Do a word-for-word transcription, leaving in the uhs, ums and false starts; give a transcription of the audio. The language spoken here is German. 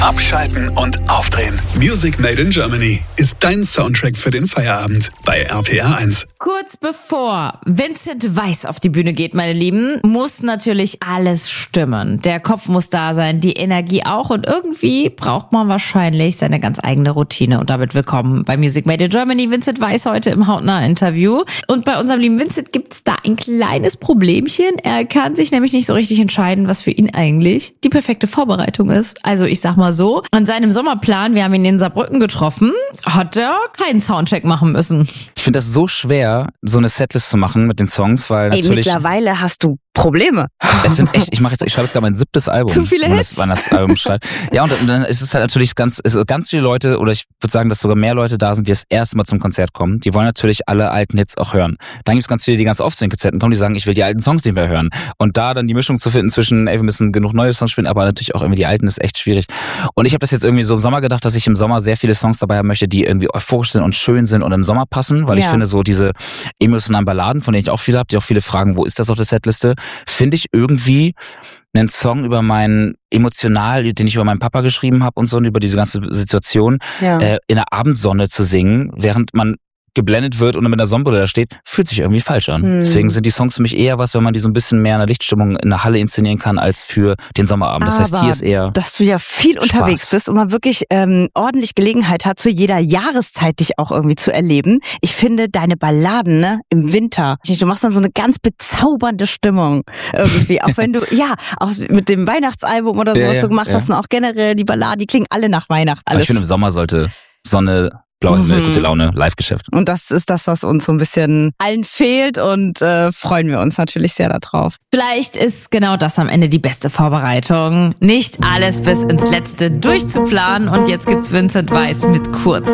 Abschalten und aufdrehen. Music Made in Germany ist dein Soundtrack für den Feierabend bei R P R eins. Kurz bevor Vincent Weiss auf die Bühne geht, meine Lieben, muss natürlich alles stimmen. Der Kopf muss da sein, die Energie auch und irgendwie braucht man wahrscheinlich seine ganz eigene Routine. Und damit willkommen bei Music Made in Germany. Vincent Weiss heute im Hautnah-Interview. Und bei unserem lieben Vincent gibt's da ein kleines Problemchen. Er kann sich nämlich nicht so richtig entscheiden, was für ihn eigentlich die perfekte Vorbereitung ist. Also ich sag mal so, an seinem Sommerplan, wir haben ihn in Saarbrücken getroffen, hat er keinen Soundcheck machen müssen. Ich finde das so schwer, so eine Setlist zu machen mit den Songs, weil natürlich... Ey, mittlerweile hast du Probleme. Es sind echt, ich mache jetzt, ich schreibe jetzt gerade mein siebtes Album. Zu viele wann Hits. Das, wann das Album schreibt. Ja, und, und dann ist es halt natürlich ganz, ist ganz viele Leute, oder ich würde sagen, dass sogar mehr Leute da sind, die das erste Mal zum Konzert kommen. Die wollen natürlich alle alten Hits auch hören. Dann gibt es ganz viele, die ganz oft zu den Konzerten kommen, die sagen, ich will die alten Songs nicht mehr hören. Und da dann die Mischung zu finden zwischen, ey, wir müssen genug neue Songs spielen, aber natürlich auch irgendwie die alten, ist echt schwierig. Und ich habe das jetzt irgendwie so im Sommer gedacht, dass ich im Sommer sehr viele Songs dabei haben möchte, die irgendwie euphorisch sind und schön sind und im Sommer passen, weil Ja. ich finde, so diese emotionalen Balladen, von denen ich auch viele habe, die auch viele fragen, wo ist das auf der Setliste, finde ich irgendwie einen Song über meinen emotional, den ich über meinen Papa geschrieben habe und so und über diese ganze Situation Ja. äh, in der Abendsonne zu singen, während man geblendet wird und mit einer Sonnenbrille da steht, fühlt sich irgendwie falsch an. Hm. Deswegen sind die Songs für mich eher was, wenn man die so ein bisschen mehr in der Lichtstimmung in der Halle inszenieren kann, als für den Sommerabend. Das heißt, Aber hier ist eher... dass du ja viel Spaß. unterwegs bist und man wirklich ähm, ordentlich Gelegenheit hat, zu jeder Jahreszeit dich auch irgendwie zu erleben. Ich finde deine Balladen, ne, im Winter, du machst dann so eine ganz bezaubernde Stimmung irgendwie. Auch wenn du, ja, auch mit dem Weihnachtsalbum oder so, Ja, was ja, du gemacht ja. hast und auch generell die Balladen, die klingen alle nach Weihnachten. Aber Alles. ich finde, im Sommer sollte Sonne, blauer Himmel, Mhm. gute Laune, Live-Geschäft. Und das ist das, was uns so ein bisschen allen fehlt und äh, freuen wir uns natürlich sehr darauf. Vielleicht ist genau das am Ende die beste Vorbereitung. Nicht alles bis ins Letzte durchzuplanen. Und jetzt gibt's Vincent Weiss mit Kurz.